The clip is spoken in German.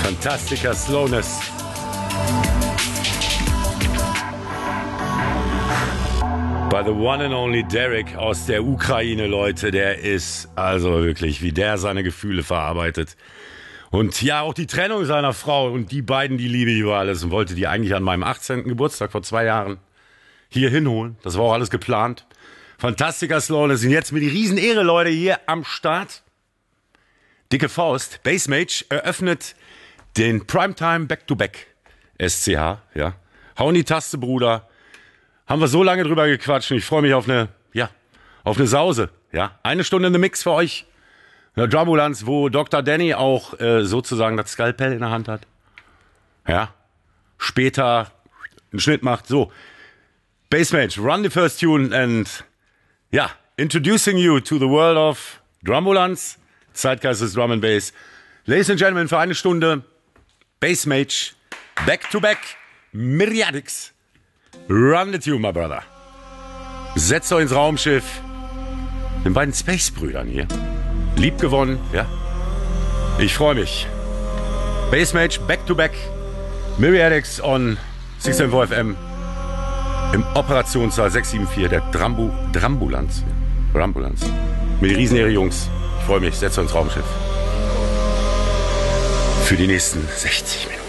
Fantastica Slowness. By the one and only Derek aus der Ukraine, Leute. Der ist also wirklich, wie der seine Gefühle verarbeitet. Und ja, auch die Trennung seiner Frau und die beiden, die liebe ich über alles und wollte die eigentlich an meinem 18. Geburtstag vor 2 Jahren hier hinholen. Das war auch alles geplant. Fantastica Slowness sind jetzt mit die Riesenehre, Leute, hier am Start. Dicke Faust, Bassmage eröffnet den Primetime Back-to-Back SCH, ja. Hau in die Taste, Bruder. Haben wir so lange drüber gequatscht und ich freue mich auf eine Sause, ja. 1 Stunde in the Mix für euch. Eine Drumbulanz, wo Dr. Danny auch sozusagen das Skalpell in der Hand hat. Ja. Später einen Schnitt macht. So. Bassmage, run the first tune and ja, introducing you to the world of Drumbulanz. Zeitgeist ist Drum and Bass. Ladies and Gentlemen, für 1 Stunde Bassmage, Back-to-Back, Miriadix. Run the tune, my brother. Setzt euch ins Raumschiff. Den beiden Space-Brüdern hier. Lieb gewonnen, ja. Ich freue mich. Bassmage, Back-to-Back, Miriadix on 674 FM. Im Operationssaal 674 der Drumbulanz. Mit Riesenehre, Jungs. Ich freue mich, setzt euch ins Raumschiff. Für die nächsten 60 Minuten.